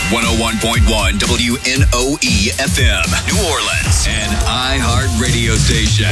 101.1 WNOE FM, New Orleans, an iHeart radio station.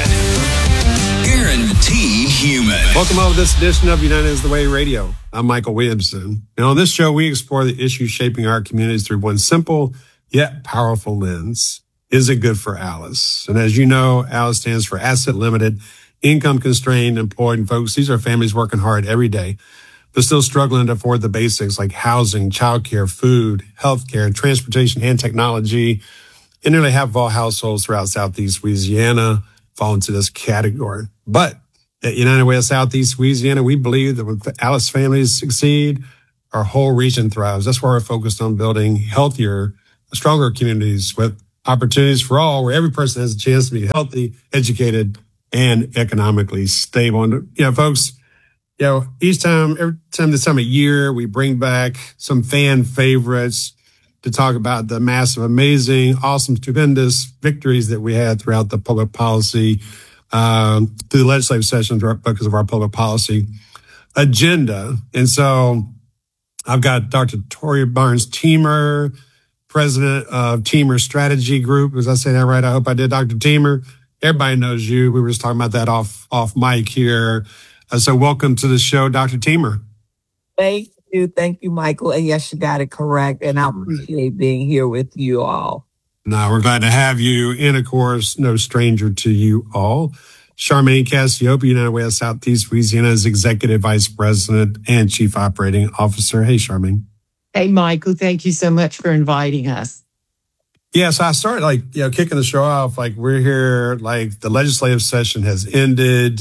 Guaranteed human. Welcome over to this edition of United is the Way Radio. I'm Michael Williamson. And on this show, we explore the issues shaping our communities through one simple yet powerful lens. Is it good for ALICE? And as you know, ALICE stands for Asset Limited, Income Constrained, Employed. And folks, these are families working hard every day, but still struggling to afford the basics like housing, childcare, food, healthcare, transportation, and technology. And nearly half of all households throughout Southeast Louisiana fall into this category. But at United Way of Southeast Louisiana, we believe that when ALICE families succeed, our whole region thrives. That's why we're focused on building healthier, stronger communities with opportunities for all, where every person has a chance to be healthy, educated, and economically stable. And, folks, every time this time of year, we bring back some fan favorites to talk about the massive, amazing, awesome, stupendous victories that we had throughout the public policy, through the legislative sessions because of our public policy agenda. And so I've got Dr. Tori Barnes-Teamer, president of Teamer Strategy Group. Was I saying that right? I hope I did, Dr. Teamer. Everybody knows you. We were just talking about that off mic here. So welcome to the show, Dr. Teamer. Thank you, Michael. And yes, you got it correct. And I appreciate being here with you all. No, we're glad to have you. And of course, no stranger to you all. Charmaine Cassiope, United Way of Southeast Louisiana's Executive Vice President and Chief Operating Officer. Hey, Charmaine. Hey, Michael. Thank you so much for inviting us. Yeah, so I started kicking the show off. We're here, the legislative session has ended.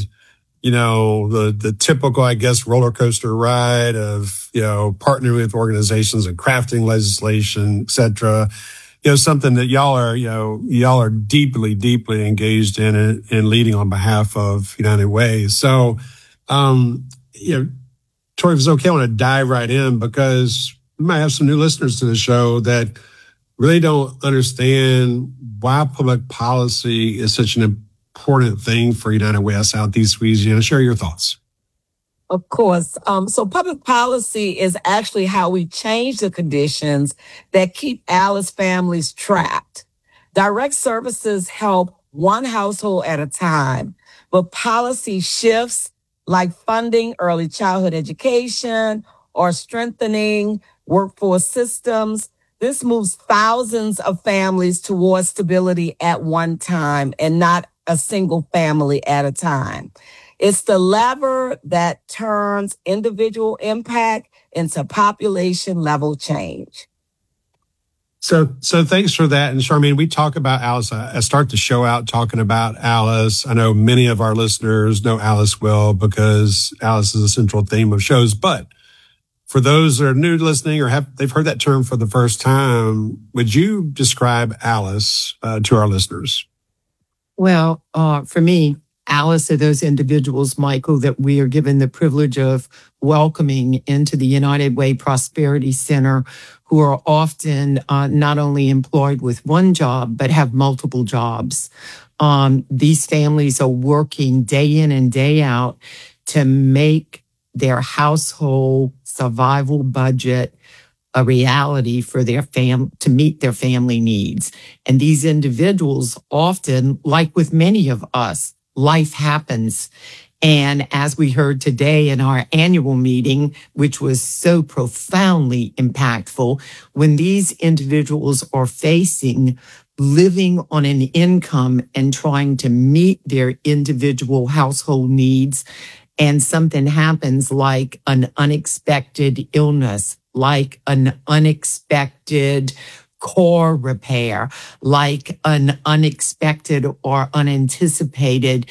The typical, I guess, roller coaster ride of, partnering with organizations and crafting legislation, et cetera. Something that y'all are deeply, deeply engaged in and leading on behalf of United Way. So, Tori, if it's okay, I want to dive right in because we might have some new listeners to the show that really don't understand why public policy is such an important thing for United Way of Southeast Louisiana. Share your thoughts. Of course. So public policy is actually how we change the conditions that keep ALICE families trapped. Direct services help one household at a time, but policy shifts like funding early childhood education or strengthening workforce systems, this moves thousands of families towards stability at one time and not a single family at a time. It's the lever that turns individual impact into population level change. So thanks for that. And Charmaine, we talk about ALICE. I start the show out talking about ALICE. I know many of our listeners know ALICE well because ALICE is a central theme of shows. But for those that are new listening or they've heard that term for the first time, would you describe ALICE to our listeners? Well, for me, ALICE are those individuals, Michael, that we are given the privilege of welcoming into the United Way Prosperity Center, who are often not only employed with one job, but have multiple jobs. These families are working day in and day out to make their household survival budget a reality for their to meet their family needs. And these individuals often, like with many of us, life happens. And as we heard today in our annual meeting, which was so profoundly impactful, when these individuals are facing living on an income and trying to meet their individual household needs, and something happens like an unexpected illness, like an unexpected core repair, like an unexpected or unanticipated,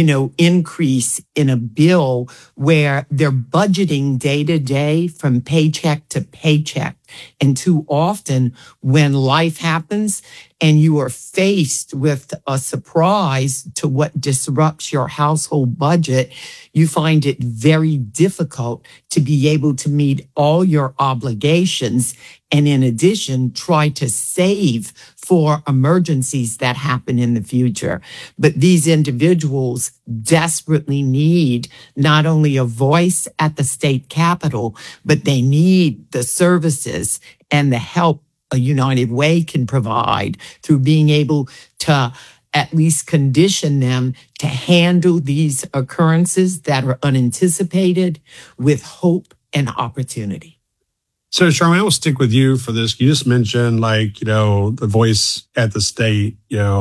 increase in a bill where they're budgeting day to day from paycheck to paycheck. And too often when life happens and you are faced with a surprise to what disrupts your household budget, you find it very difficult to be able to meet all your obligations. And in addition, try to save for emergencies that happen in the future. But these individuals desperately need not only a voice at the state capitol, but they need the services and the help a United Way can provide through being able to at least condition them to handle these occurrences that are unanticipated with hope and opportunity. So, Charmaine, we'll stick with you for this. You just mentioned, the voice at the state,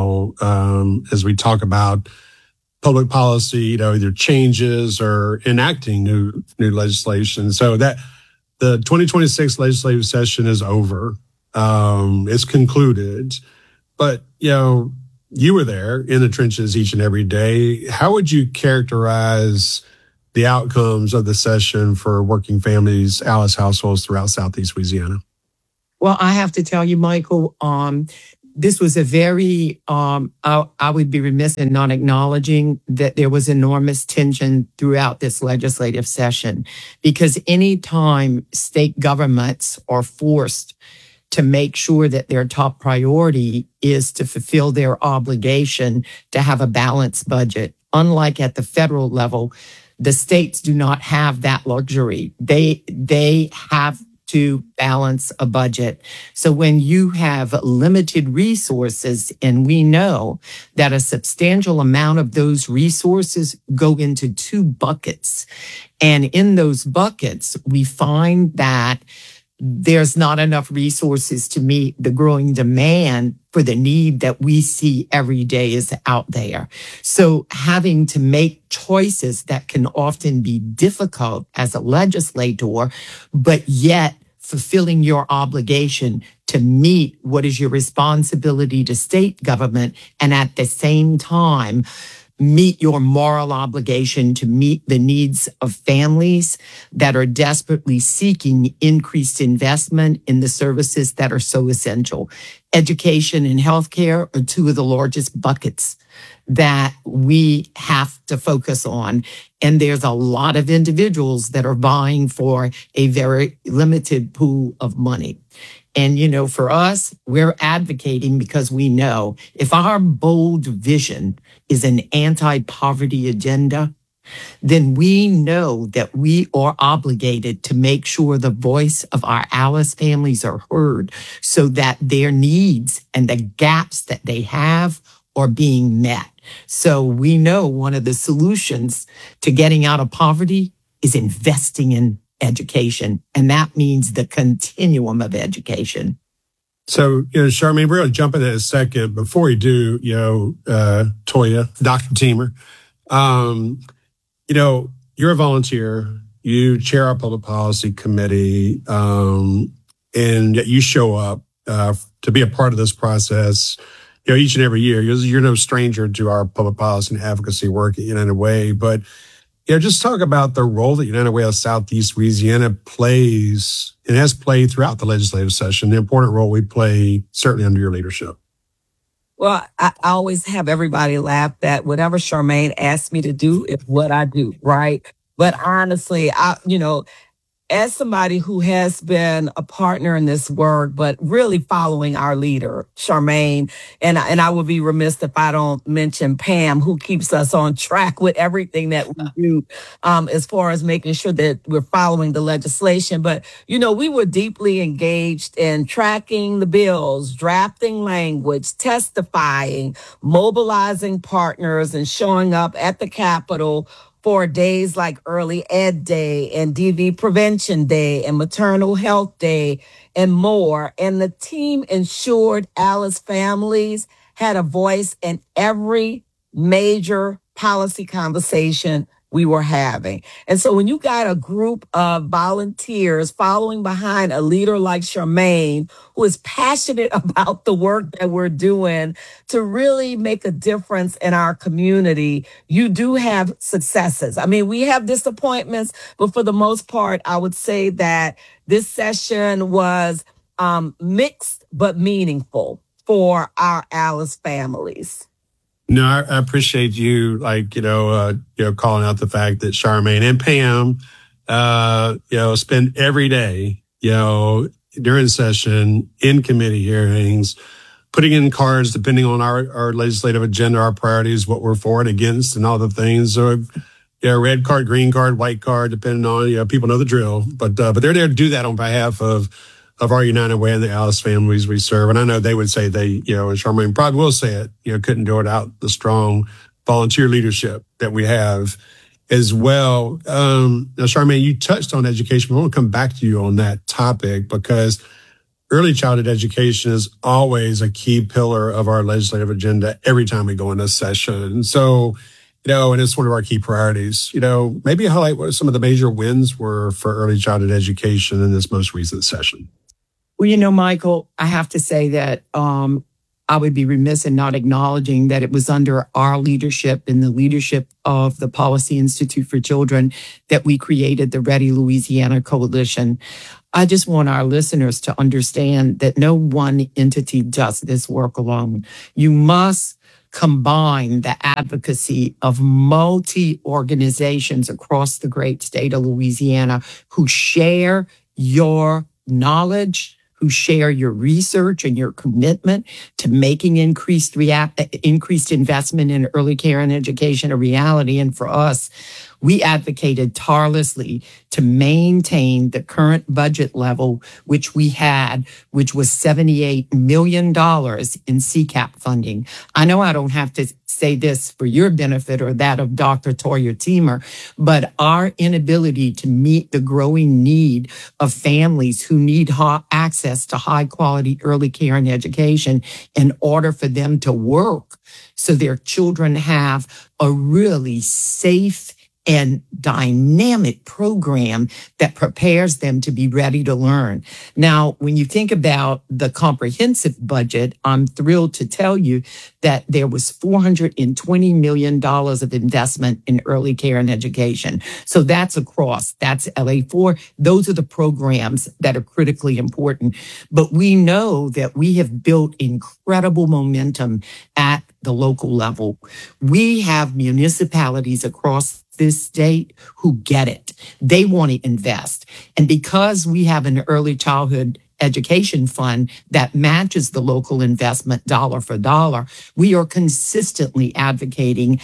as we talk about public policy, either changes or enacting new legislation. So that the 2026 legislative session is over. It's concluded. But, you were there in the trenches each and every day. How would you characterize the outcomes of the session for working families, Alice households throughout Southeast Louisiana? Well, I have to tell you, Michael, this was a very, I would be remiss in not acknowledging that there was enormous tension throughout this legislative session, because anytime state governments are forced to make sure that their top priority is to fulfill their obligation to have a balanced budget, unlike at the federal level, the states do not have that luxury. They have to balance a budget. So when you have limited resources, and we know that a substantial amount of those resources go into two buckets, and in those buckets, we find that there's not enough resources to meet the growing demand for the need that we see every day is out there. So having to make choices that can often be difficult as a legislator, but yet fulfilling your obligation to meet what is your responsibility to state government, and at the same time, meet your moral obligation to meet the needs of families that are desperately seeking increased investment in the services that are so essential. Education and healthcare are two of the largest buckets that we have to focus on. And there's a lot of individuals that are vying for a very limited pool of money. And, for us, we're advocating because we know if our bold vision is an anti-poverty agenda, then we know that we are obligated to make sure the voice of our Alice families are heard so that their needs and the gaps that they have are being met. So we know one of the solutions to getting out of poverty is investing in education. And that means the continuum of education. So, Charmaine, we're going to jump into a second. Before we do, Toya, Dr. Teamer, you're a volunteer. You chair our public policy committee, and yet you show up to be a part of this process, each and every year. You're no stranger to our public policy and advocacy work at United Way, but just talk about the role that United Way of Southeast Louisiana plays and has played throughout the legislative session, the important role we play certainly under your leadership. Well, I always have everybody laugh that whatever Charmaine asks me to do is what I do, right? But honestly, as somebody who has been a partner in this work, but really following our leader, Charmaine, and I would be remiss if I don't mention Pam, who keeps us on track with everything that we do, as far as making sure that we're following the legislation. But, we were deeply engaged in tracking the bills, drafting language, testifying, mobilizing partners, and showing up at the Capitol for days like Early Ed Day and DV Prevention Day and Maternal Health Day and more. And the team ensured Alice families had a voice in every major policy conversation we were having. And so when you got a group of volunteers following behind a leader like Charmaine, who is passionate about the work that we're doing to really make a difference in our community, you do have successes. I mean, we have disappointments, but for the most part, I would say that this session was mixed but meaningful for our Alice families. No, I appreciate you, calling out the fact that Charmaine and Pam, spend every day, during session, in committee hearings, putting in cards depending on our legislative agenda, our priorities, what we're for and against, and all the things. So, red card, green card, white card, depending on, people know the drill. But they're there to do that on behalf of of our United Way and the Alice families we serve. And I know they would say and Charmaine probably will say it, couldn't do it without the strong volunteer leadership that we have as well. Now, Charmaine, you touched on education, but I want to come back to you on that topic because early childhood education is always a key pillar of our legislative agenda every time we go into session. So, and it's one of our key priorities. Maybe highlight what some of the major wins were for early childhood education in this most recent session. Well, Michael, I have to say that I would be remiss in not acknowledging that it was under our leadership and the leadership of the Policy Institute for Children that we created the Ready Louisiana Coalition. I just want our listeners to understand that no one entity does this work alone. You must combine the advocacy of multi-organizations across the great state of Louisiana who share your knowledge, who share your research and your commitment to making increased investment in early care and education a reality. And for us, we advocated tirelessly to maintain the current budget level, which we had, which was $78 million in CCAP funding. I know I don't have to say this for your benefit or that of Dr. Toya Teamer, but our inability to meet the growing need of families who need access to high quality early care and education in order for them to work so their children have a really safe and dynamic program that prepares them to be ready to learn. Now, when you think about the comprehensive budget, I'm thrilled to tell you that there was $420 million of investment in early care and education. So that's LA4. Those are the programs that are critically important. But we know that we have built incredible momentum at the local level. We have municipalities across this state who get it. They want to invest. And because we have an early childhood education fund that matches the local investment dollar for dollar, we are consistently advocating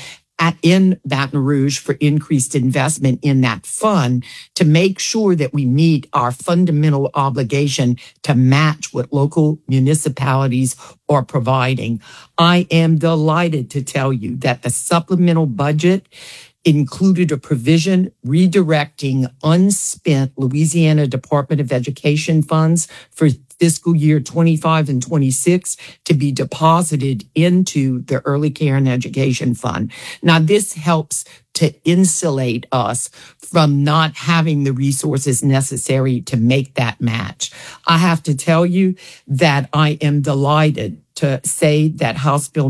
in Baton Rouge for increased investment in that fund to make sure that we meet our fundamental obligation to match what local municipalities are providing. I am delighted to tell you that the supplemental budget included a provision redirecting unspent Louisiana Department of Education funds for fiscal year 25 and 26 to be deposited into the Early Care and Education Fund. Now, this helps to insulate us from not having the resources necessary to make that match. I have to tell you that I am delighted to say that House Bill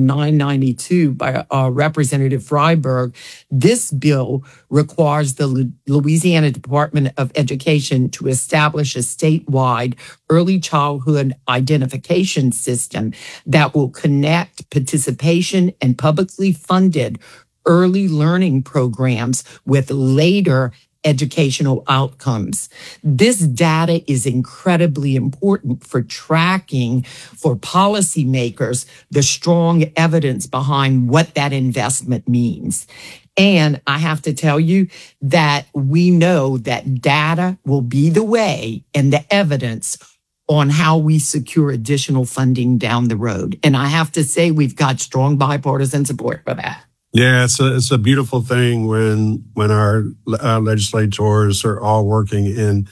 992 by Representative Freiberg, this bill requires the Louisiana Department of Education to establish a statewide early childhood identification system that will connect participation and publicly funded early learning programs with later educational outcomes. This data is incredibly important for tracking for policymakers the strong evidence behind what that investment means. And I have to tell you that we know that data will be the way and the evidence on how we secure additional funding down the road. And I have to say we've got strong bipartisan support for that. Yeah, it's a beautiful thing when our legislators are all working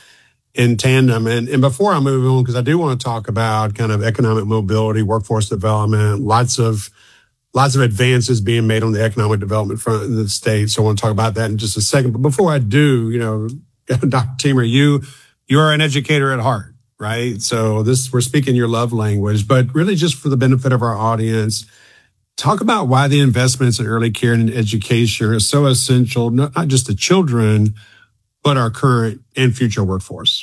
in tandem. And before I move on, because I do want to talk about kind of economic mobility, workforce development, lots of advances being made on the economic development front in the state. So I want to talk about that in just a second. But before I do, Dr. Teamer, you are an educator at heart, right? So we're speaking your love language, but really just for the benefit of our audience, talk about why the investments in early care and education are so essential, not just to children, but our current and future workforce.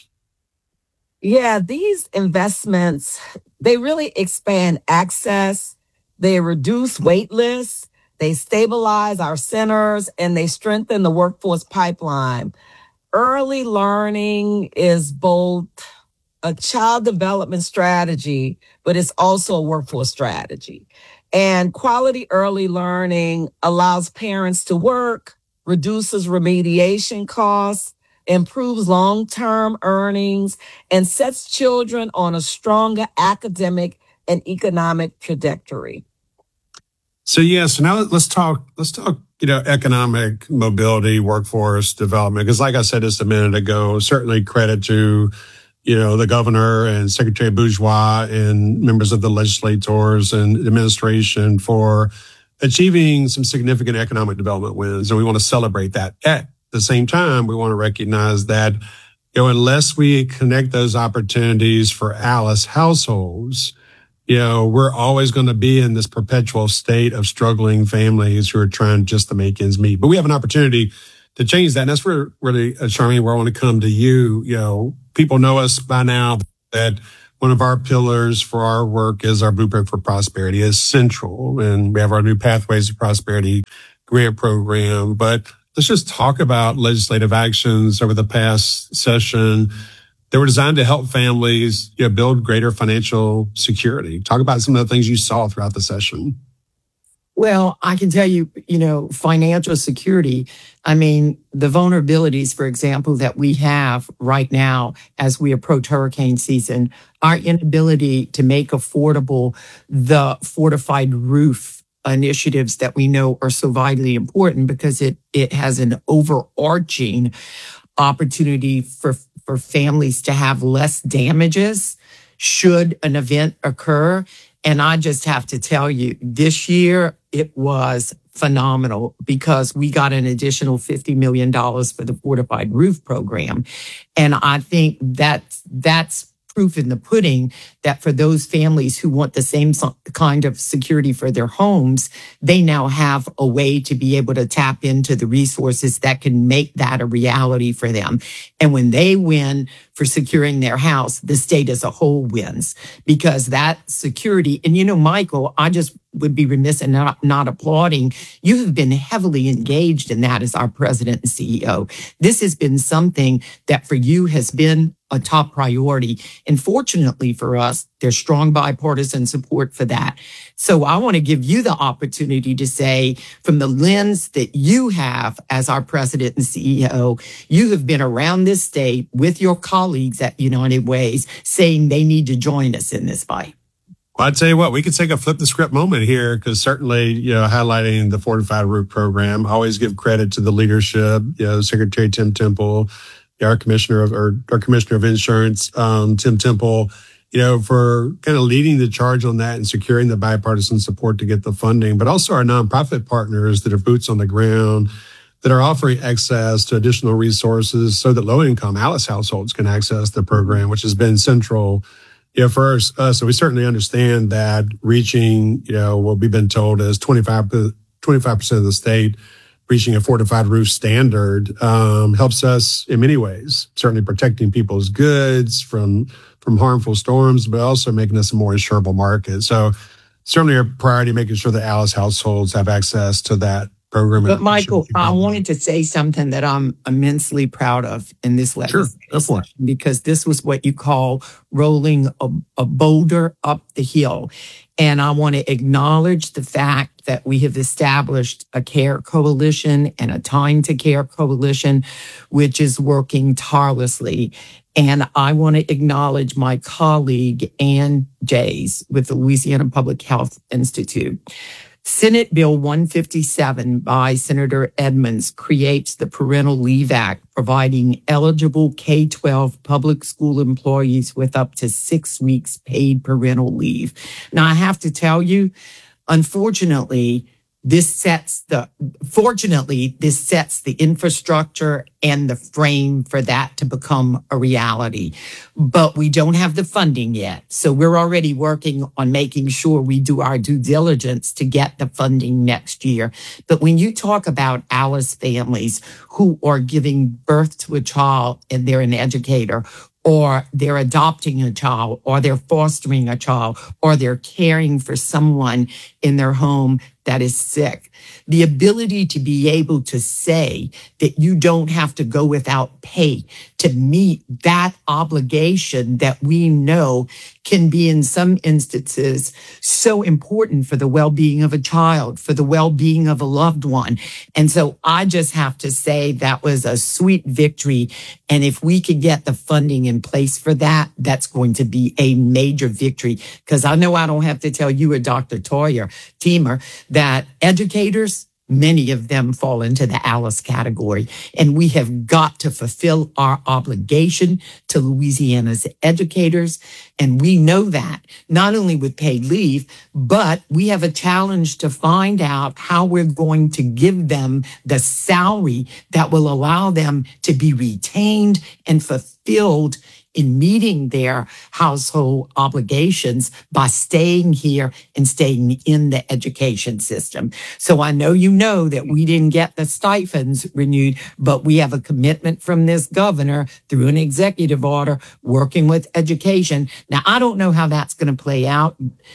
Yeah, these investments, they really expand access, they reduce wait lists, they stabilize our centers, and they strengthen the workforce pipeline. Early learning is both a child development strategy, but it's also a workforce strategy. And quality early learning allows parents to work, reduces remediation costs, improves long-term earnings, and sets children on a stronger academic and economic trajectory. So now let's talk, economic mobility, workforce development. Because like I said just a minute ago, certainly credit to, the governor and Secretary Bourgeois and members of the legislators and administration for achieving some significant economic development wins. And we want to celebrate that. At the same time, we want to recognize that, unless we connect those opportunities for Alice households, we're always going to be in this perpetual state of struggling families who are trying just to make ends meet. But we have an opportunity to change that. And that's where really, Charmaine, where I want to come to you. People know us by now that one of our pillars for our work is our Blueprint for Prosperity is central. And we have our new Pathways to Prosperity grant program. But let's just talk about legislative actions over the past session. They were designed to help families build greater financial security. Talk about some of the things you saw throughout the session. Well, I can tell you, financial security. I mean, the vulnerabilities, for example, that we have right now as we approach hurricane season, our inability to make affordable the fortified roof initiatives that we know are so vitally important because it has an overarching opportunity for families to have less damages should an event occur. And I just have to tell you, this year it was phenomenal because we got an additional $50 million for the fortified roof program. And I think that's proof in the pudding that for those families who want the same kind of security for their homes, they now have a way to be able to tap into the resources that can make that a reality for them. And when they win for securing their house, the state as a whole wins because that security, and Michael, I just would be remiss in not applauding. You have been heavily engaged in that as our president and CEO. This has been something that for you has been a top priority. And fortunately for us, there's strong bipartisan support for that. So I want to give you the opportunity to say, from the lens that you have as our president and CEO, you have been around this state with your colleagues at United Ways saying they need to join us in this fight. Well, I'd tell you what, we could take a flip the script moment here because certainly, highlighting the Fortified Roof program, I always give credit to the leadership, Secretary Tim Temple, our Commissioner of Insurance, Tim Temple, for kind of leading the charge on that and securing the bipartisan support to get the funding, but also our nonprofit partners that are boots on the ground that are offering access to additional resources so that low-income Alice households can access the program, which has been central for us. So we certainly understand that reaching, what we've been told is 25% of the state reaching a fortified roof standard helps us in many ways, certainly protecting people's goods from harmful storms, but also making us a more insurable market. So certainly a priority making sure that Alice households have access to that program. But Michael, I wanted to say something that I'm immensely proud of in this legislation, because this was what you call rolling a boulder up the hill. And I want to acknowledge the fact that we have established a care coalition and a time to care coalition, which is working tirelessly. And I want to acknowledge my colleague, Ann Jays, with the Louisiana Public Health Institute. Senate Bill 157 by Senator Edmonds creates the Parental Leave Act, providing eligible K-12 public school employees with up to 6 weeks paid parental leave. Now, I have to tell you, unfortunately, this sets the infrastructure and the frame for that to become a reality. But we don't have the funding yet. So we're already working on making sure we do our due diligence to get the funding next year. But when you talk about Alice families who are giving birth to a child and they're an educator, or they're adopting a child, or they're fostering a child, or they're caring for someone in their home, that is sick. The ability to be able to say that you don't have to go without pay to meet that obligation that we know can be in some instances so important for the well-being of a child, for the well-being of a loved one. And so I just have to say that was a sweet victory. And if we could get the funding in place for that, that's going to be a major victory. Because I know I don't have to tell you or Dr. Teamer that educators, many of them fall into the Alice category, and we have got to fulfill our obligation to Louisiana's educators. And we know that not only with paid leave, but we have a challenge to find out how we're going to give them the salary that will allow them to be retained and fulfilled in meeting their household obligations by staying here and staying in the education system. So I know you know that we didn't get the stipends renewed, but we have a commitment from this governor through an executive order working with education. Now, I don't know how that's going to play out.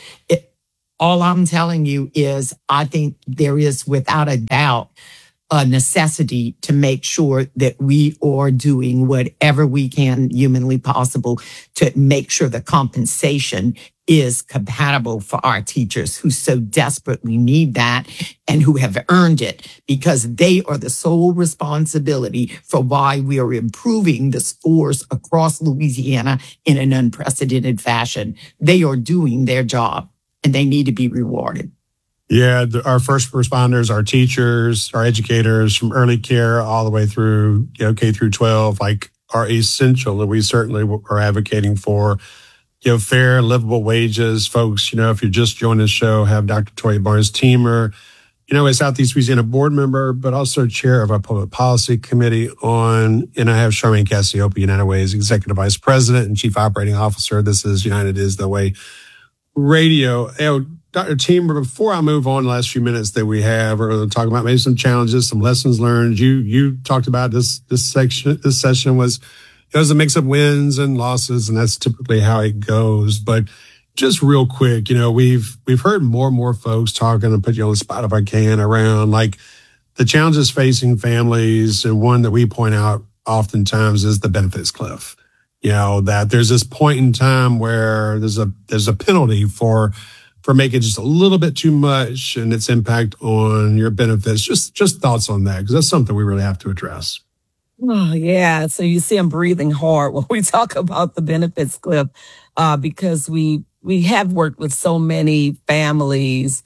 All I'm telling you is I think there is, without a doubt, a necessity to make sure that we are doing whatever we can humanly possible to make sure the compensation is compatible for our teachers who so desperately need that and who have earned it, because they are the sole responsibility for why we are improving the scores across Louisiana in an unprecedented fashion. They are doing their job and they need to be rewarded. Yeah, our first responders, our teachers, our educators from early care all the way through, K through 12, are essential. And we certainly are advocating for, fair, livable wages. Folks, if you're just joining the show, have Dr. Toya Barnes-Teamer, a Southeast Louisiana board member, but also chair of our public policy committee and I have Charmaine Cassiope, United Way's executive vice president and chief operating officer. This is United is the Way Radio. Dr. Teamer, before I move on the last few minutes that we have, we're going to talk about maybe some challenges, some lessons learned. You talked about this session was, it was a mix of wins and losses, and that's typically how it goes. But just real quick, we've heard more and more folks talking, and put you on the spot if I can, around the challenges facing families. And one that we point out oftentimes is the benefits cliff. That there's this point in time where there's a penalty for making just a little bit too much and its impact on your benefits. Just thoughts on that, because that's something we really have to address. Oh, yeah. So you see I'm breathing hard when we talk about the benefits cliff, because we have worked with so many families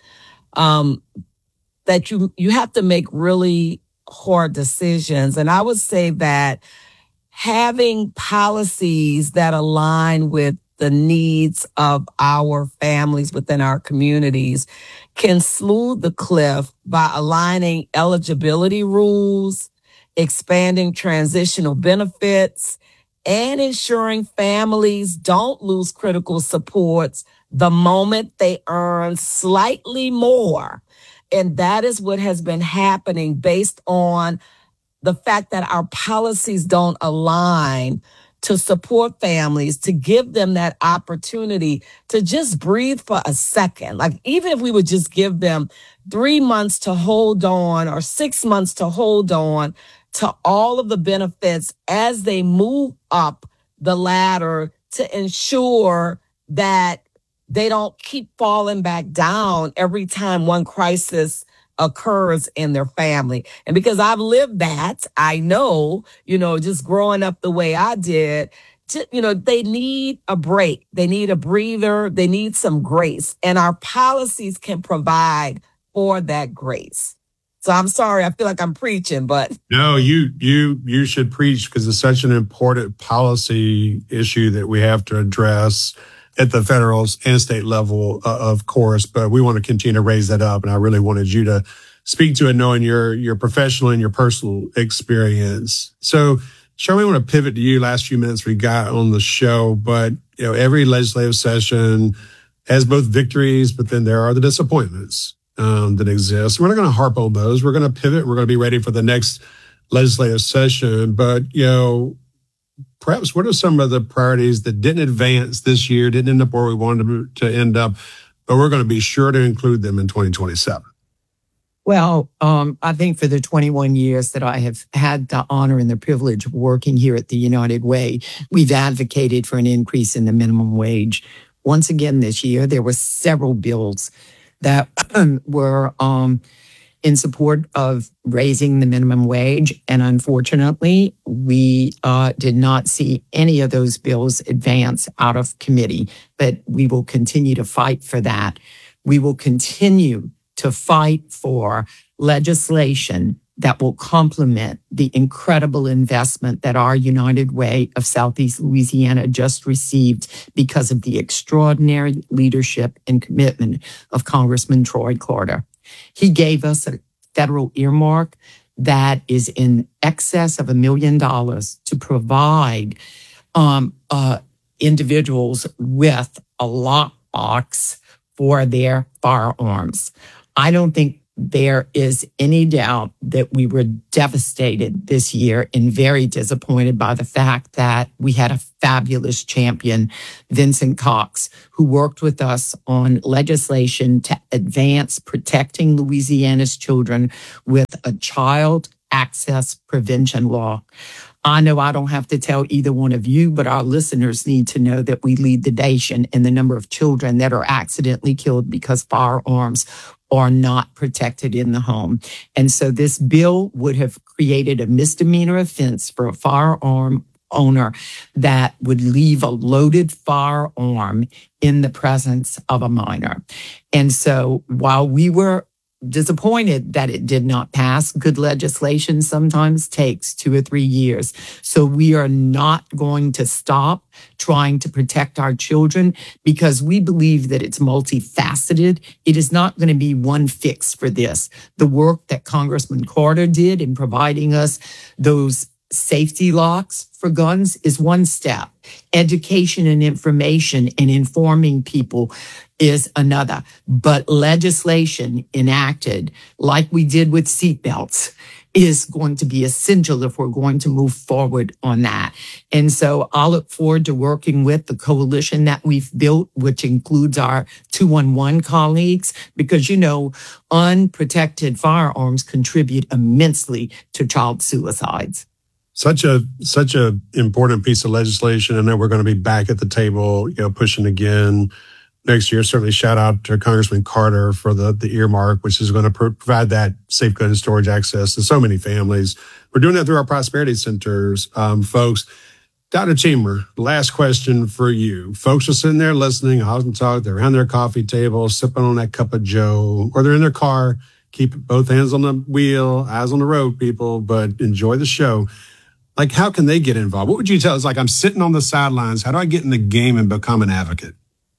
that you have to make really hard decisions. And I would say that having policies that align with the needs of our families within our communities can smooth the cliff by aligning eligibility rules, expanding transitional benefits, and ensuring families don't lose critical supports the moment they earn slightly more. And that is what has been happening based on the fact that our policies don't align to support families, to give them that opportunity to just breathe for a second. Even if we would just give them 3 months to hold on or 6 months to hold on to all of the benefits as they move up the ladder to ensure that they don't keep falling back down every time one crisis occurs in their family. And because I've lived that, I know, just growing up the way I did, they need a break. They need a breather. They need some grace. And our policies can provide for that grace. So I'm sorry, I feel like I'm preaching, but no, you should preach, because it's such an important policy issue that we have to address at the federal and state level, of course, but we want to continue to raise that up. And I really wanted you to speak to it, knowing your professional and your personal experience. So, Charmaine, I want to pivot to you. Last few minutes we got on the show, but every legislative session has both victories, but then there are the disappointments that exist. We're not going to harp on those. We're going to pivot. We're going to be ready for the next legislative session. But perhaps what are some of the priorities that didn't advance this year, didn't end up where we wanted to end up, but we're going to be sure to include them in 2027? Well, I think for the 21 years that I have had the honor and the privilege of working here at the United Way, we've advocated for an increase in the minimum wage. Once again this year, there were several bills that were in support of raising the minimum wage. And unfortunately, we did not see any of those bills advance out of committee. But we will continue to fight for that. We will continue to fight for legislation that will complement the incredible investment that our United Way of Southeast Louisiana just received because of the extraordinary leadership and commitment of Congressman Troy Carter. He gave us a federal earmark that is in excess of $1 million to provide individuals with a lockbox for their firearms. I don't think there is any doubt that we were devastated this year and very disappointed by the fact that we had a fabulous champion, Vincent Cox, who worked with us on legislation to advance protecting Louisiana's children with a child access prevention law. I know I don't have to tell either one of you, but our listeners need to know that we lead the nation in the number of children that are accidentally killed because firearms are not protected in the home. And so this bill would have created a misdemeanor offense for a firearm owner that would leave a loaded firearm in the presence of a minor. And so while we were disappointed that it did not pass, good legislation sometimes takes 2 or 3 years. So we are not going to stop trying to protect our children because we believe that it's multifaceted. It is not going to be one fix for this. The work that Congressman Carter did in providing us those safety locks for guns is one step. Education and information and informing people is another. But legislation enacted, like we did with seatbelts, is going to be essential if we're going to move forward on that. And so I'll look forward to working with the coalition that we've built, which includes our 211 colleagues, because, you know, unprotected firearms contribute immensely to child suicides. Such a important piece of legislation. I know we're going to be back at the table, pushing again next year. Certainly shout out to Congressman Carter for the earmark, which is going to provide that safe gun and storage access to so many families. We're doing that through our prosperity centers, folks. Dr. Cheamer, last question for you. Folks are sitting there listening, Housing Talk, they're around their coffee table, sipping on that cup of Joe, or they're in their car. Keep both hands on the wheel, eyes on the road, people, but enjoy the show. Like, how can they get involved? What would you tell us? Like, I'm sitting on the sidelines. How do I get in the game and become an advocate?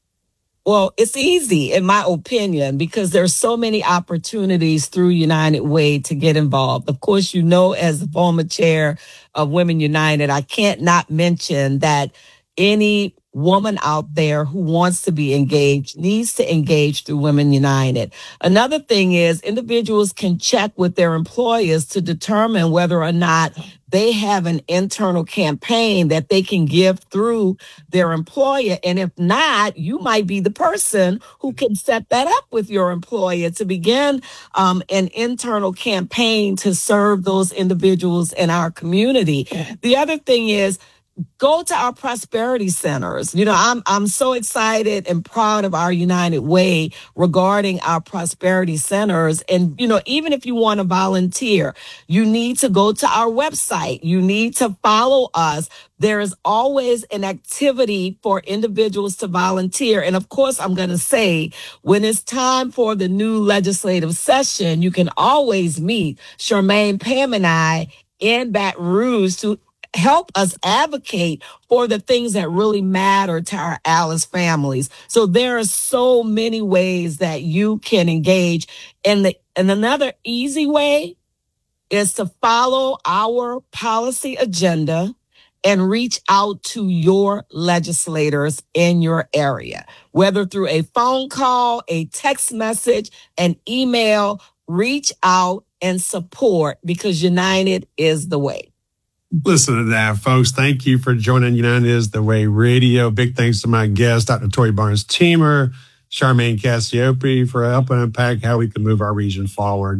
Well, it's easy, in my opinion, because there's so many opportunities through United Way to get involved. Of course, you know, as the former chair of Women United, I can't not mention that any woman out there who wants to be engaged needs to engage through Women United. Another thing is individuals can check with their employers to determine whether or not they have an internal campaign that they can give through their employer. And if not, you might be the person who can set that up with your employer to begin an internal campaign to serve those individuals in our community. The other thing is, go to our prosperity centers. You know, I'm so excited and proud of our United Way regarding our prosperity centers. And, you know, even if you want to volunteer, you need to go to our website. You need to follow us. There is always an activity for individuals to volunteer. And of course, I'm going to say, when it's time for the new legislative session, you can always meet Charmaine, Pam, and I in Baton Rouge to help us advocate for the things that really matter to our Alice families. So there are so many ways that you can engage. And another easy way is to follow our policy agenda and reach out to your legislators in your area, whether through a phone call, a text message, an email. Reach out and support, because United is the way. Listen to that, folks. Thank you for joining United is the Way Radio. Big thanks to my guest, Dr. Tory Barnes-Cheamer, Charmaine Cassiope, for helping unpack how we can move our region forward.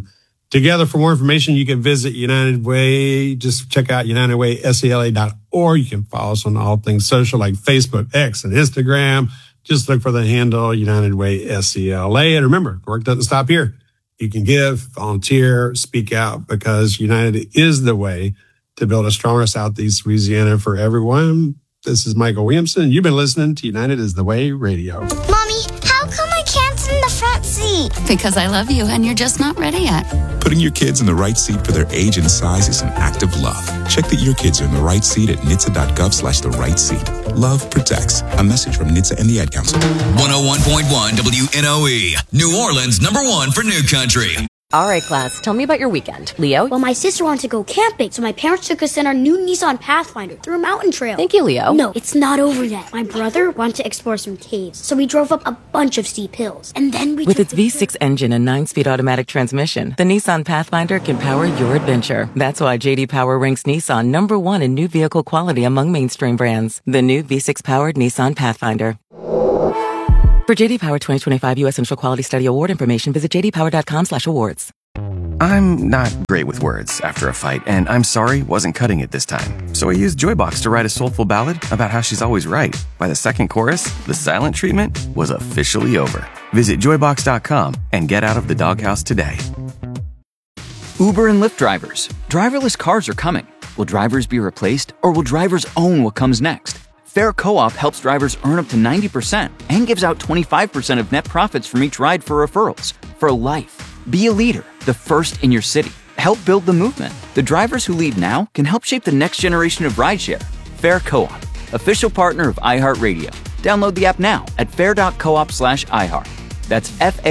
together. For more information, you can visit United Way. Just check out UnitedWaySCLA.org. You can follow us on all things social like Facebook, X, and Instagram. Just look for the handle United Way SCLA. And remember, work doesn't stop here. You can give, volunteer, speak out, because United is the way to build a stronger Southeast Louisiana for everyone. This is Michael Williamson. You've been listening to United is the Way Radio. Mommy, how come I can't sit in the front seat? Because I love you and you're just not ready yet. Putting your kids in the right seat for their age and size is an act of love. Check that your kids are in the right seat at NHTSA.gov/the right seat. Love protects. A message from NHTSA and the Ad Council. 101.1 WNOE, New Orleans, #1 for New Country. All right, class, tell me about your weekend. Leo? Well, my sister wanted to go camping, so my parents took us in our new Nissan Pathfinder through a mountain trail. Thank you, Leo. No, it's not over yet. My brother wanted to explore some caves, so we drove up a bunch of steep hills. And then we With its V6 engine and 9-speed automatic transmission, the Nissan Pathfinder can power your adventure. That's why J.D. Power ranks Nissan #1 in new vehicle quality among mainstream brands. The new V6-powered Nissan Pathfinder. For J.D. Power 2025 U.S. Central Quality Study Award information, visit jdpower.com/awards. I'm not great with words after a fight, and I'm sorry wasn't cutting it this time. So I used Joybox to write a soulful ballad about how she's always right. By the second chorus, the silent treatment was officially over. Visit joybox.com and get out of the doghouse today. Uber and Lyft drivers. Driverless cars are coming. Will drivers be replaced, or will drivers own what comes next? Fair Co-op helps drivers earn up to 90% and gives out 25% of net profits from each ride for referrals. For life. Be a leader, the first in your city. Help build the movement. The drivers who lead now can help shape the next generation of rideshare. Fair Co-op, official partner of iHeartRadio. Download the app now at fair.coop/iHeart. That's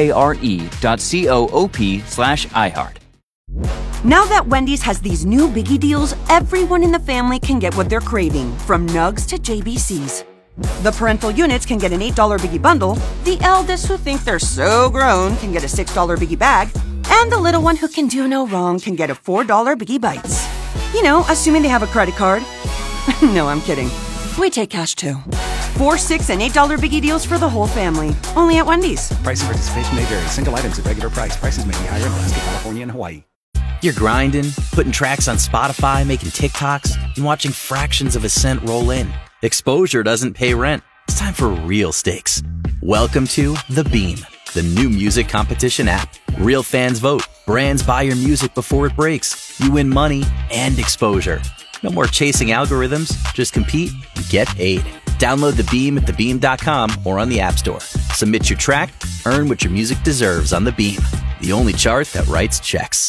FARE.coop/iHeart. Now that Wendy's has these new biggie deals, everyone in the family can get what they're craving, from nugs to JBCs. The parental units can get an $8 biggie bundle, the eldest who think they're so grown can get a $6 biggie bag, and the little one who can do no wrong can get a $4 biggie bites. You know, assuming they have a credit card. No, I'm kidding. We take cash too. $4, $6, and $8 biggie deals for the whole family. Only at Wendy's. Price and participation may vary. Single items at regular price. Prices may be higher in Alaska, California, and Hawaii. You're grinding, putting tracks on Spotify, making TikToks, and watching fractions of a cent roll in. Exposure doesn't pay rent. It's time for real stakes. Welcome to The Beam, the new music competition app. Real fans vote. Brands buy your music before it breaks. You win money and exposure. No more chasing algorithms. Just compete and get paid. Download The Beam at thebeam.com or on the App Store. Submit your track, earn what your music deserves on The Beam, the only chart that writes checks.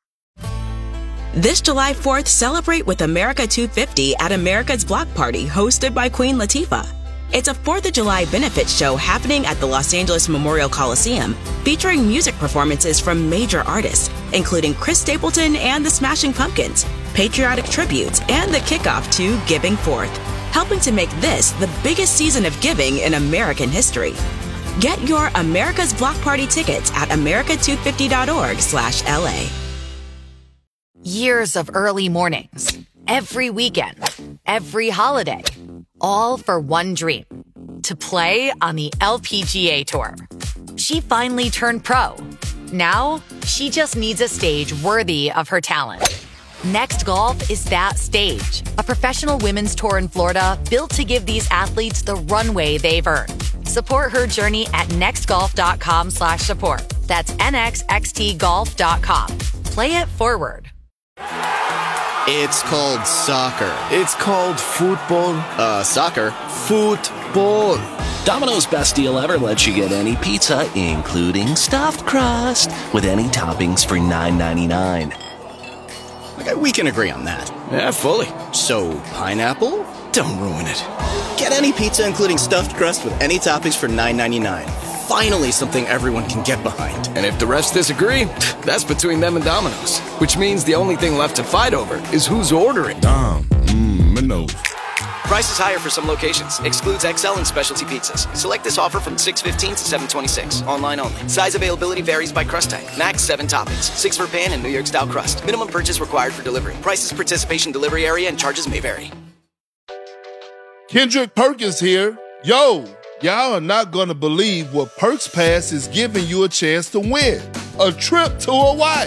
This July 4th, celebrate with America 250 at America's Block Party, hosted by Queen Latifah. It's a 4th of July benefit show happening at the Los Angeles Memorial Coliseum, featuring music performances from major artists, including Chris Stapleton and the Smashing Pumpkins, patriotic tributes, and the kickoff to Giving Forth, helping to make this the biggest season of giving in American history. Get your America's Block Party tickets at america250.org/LA. Years of early mornings, every weekend, every holiday, all for one dream, to play on the LPGA Tour. She finally turned pro. Now, she just needs a stage worthy of her talent. Next Golf is that stage, a professional women's tour in Florida built to give these athletes the runway they've earned. Support her journey at nextgolf.com/support. That's nxxtgolf.com. Play it forward. It's called soccer. It's called football. Soccer. Football. Domino's best deal ever lets you get any pizza, including stuffed crust, with any toppings for $9.99. Okay, we can agree on that. Yeah, fully. So, pineapple? Don't ruin it. Get any pizza, including stuffed crust, with any toppings for $9.99. Finally, something everyone can get behind. And if the rest disagree, that's between them and Domino's. Which means the only thing left to fight over is who's ordering. Domino's. Price is higher for some locations. Excludes XL and specialty pizzas. Select this offer from 6/15 to 7/26. Online only. Size availability varies by crust type. Max 7 toppings. 6 for pan and New York style crust. Minimum purchase required for delivery. Prices, participation, delivery area, and charges may vary. Kendrick Perkins here. Yo, y'all are not gonna believe what Perks Pass is giving you a chance to win. A trip to Hawaii.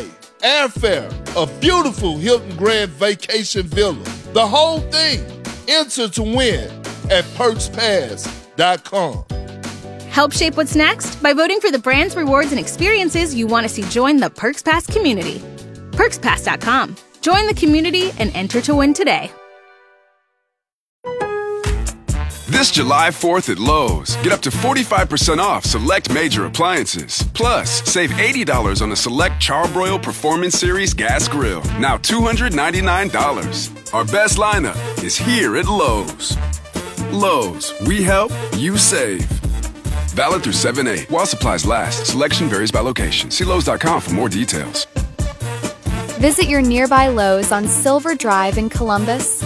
airfare, a beautiful Hilton Grand Vacation Villa. The whole thing. Enter to win at PerksPass.com. Help shape what's next by voting for the brands, rewards, and experiences you want to see join the Perks Pass community. PerksPass.com. Join the community and enter to win today. This July 4th at Lowe's, get up to 45% off select major appliances. Plus, save $80 on the select Charbroil Performance Series gas grill, now $299. Our best lineup is here at Lowe's. Lowe's, we help, you save. Valid through 7/8. While supplies last, selection varies by location. See Lowe's.com for more details. Visit your nearby Lowe's on Silver Drive in Columbus.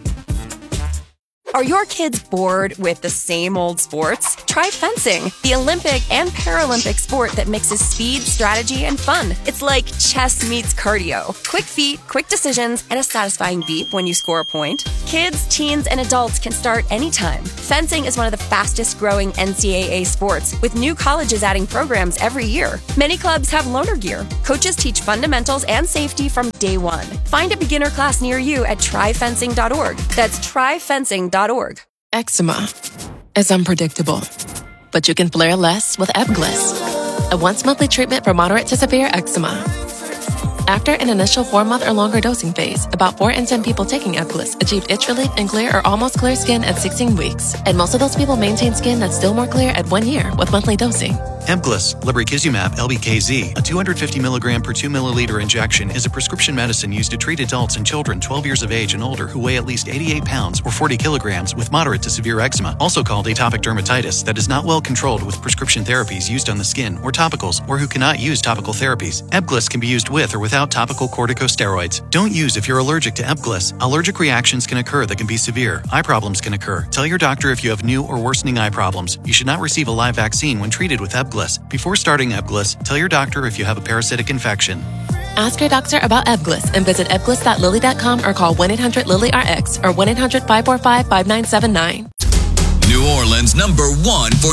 Are your kids bored with the same old sports? Try fencing, the Olympic and Paralympic sport that mixes speed, strategy, and fun. It's like chess meets cardio. Quick feet, quick decisions, and a satisfying beep when you score a point. Kids, teens, and adults can start anytime. Fencing is one of the fastest growing NCAA sports, with new colleges adding programs every year. Many clubs have loaner gear. Coaches teach fundamentals and safety from day one. Find a beginner class near you at tryfencing.org. That's tryfencing.org. Eczema is unpredictable, but you can flare less with Ebglyss, a once-monthly treatment for moderate to severe eczema. After an initial 4-month or longer dosing phase, about 4 in 10 people taking Ebglyss achieved itch relief and clear or almost clear skin at 16 weeks, and most of those people maintain skin that's still more clear at 1 year with monthly dosing. Ebglyss, lebrikizumab LBKZ, a 250 milligram per 2 milliliter injection, is a prescription medicine used to treat adults and children 12 years of age and older who weigh at least 88 pounds or 40 kilograms with moderate to severe eczema, also called atopic dermatitis, that is not well controlled with prescription therapies used on the skin or topicals, or who cannot use topical therapies. Ebglyss can be used with or without topical corticosteroids. Don't use if you're allergic to Ebglyss. Allergic reactions can occur that can be severe. Eye problems can occur. Tell your doctor if you have new or worsening eye problems. You should not receive a live vaccine when treated with Ebglyss. Before starting Ebglyss, tell your doctor if you have a parasitic infection. Ask your doctor about Ebglyss and visit ebglyss.lilly.com or call 1-800-LILY-RX or 1-800-545-5979. New Orleans' #1 for